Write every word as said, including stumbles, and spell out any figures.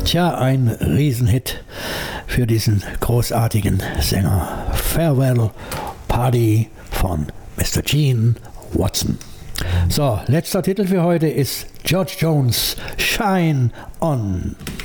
Tja, ein Riesenhit für diesen großartigen Sänger. Farewell Party von Mister Gene Watson. So, letzter Titel für heute ist George Jones, Shine On.